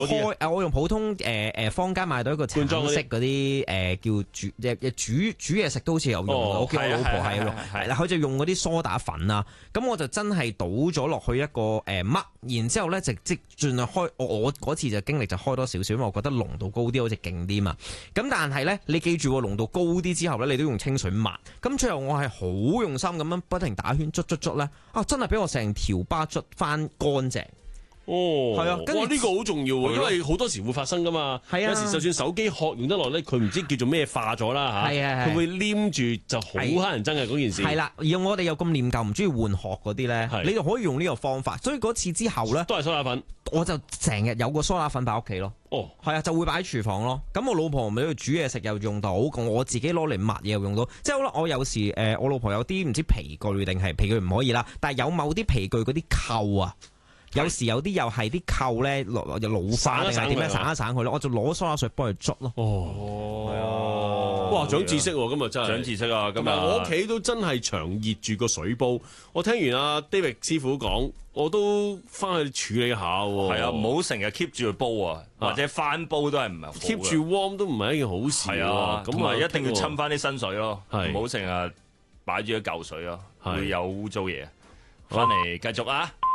我用普通坊間買到一個橙色嗰啲叫煮嘢食都好似有用，我見我老婆係用，佢就用嗰啲梳打粉啊，咁我就真係倒咗落去一個乜，然之後咧就即盡量開，我嗰次就經歷就開多少少，因為我覺得濃度高啲好似勁啲嘛。咁但係咧，你記住濃度高啲之後咧，你都用清水抹。咁最後我係好用心咁樣不停打圈捽咧，真係俾我成條巴捽翻乾淨。係啊，跟住呢個好重要喎，因為好多時會發生噶嘛。係啊，有時就算手機殼用得耐咧，佢唔知叫做咩化咗啦嚇，佢會黏住就好乞人憎嘅嗰件事。係啦，而我哋又咁念舊，唔中意換殼嗰啲咧，你就可以用呢個方法。所以嗰次之後咧，都係梳打粉，我就成日有個梳打粉擺屋企咯。係啊，就會擺喺廚房咯。咁我老婆咪去煮嘢食又用到，我自己攞嚟抹嘢又用到。即係好啦，我有時我老婆有啲唔知皮具定係皮具唔可以啦，但係有某啲皮具嗰啲扣啊。有時有啲又係啲扣咧老化定係點樣省一省佢咯，我就攞梳打水幫佢捽咯。係啊，哇！長知識喎，今日真係長知識啊！今日我屋企都真係長熱住個水煲。我聽完阿 David 師傅講，我都翻去處理下喎。係啊，唔好成日 keep 住去煲啊，或者翻煲都係唔係好 keep 住 warm 都唔係一件好事。係啊，咁啊一定要侵翻啲新水咯，唔好成日擺住一嚿水咯，會有污糟嘢。翻嚟繼續啊！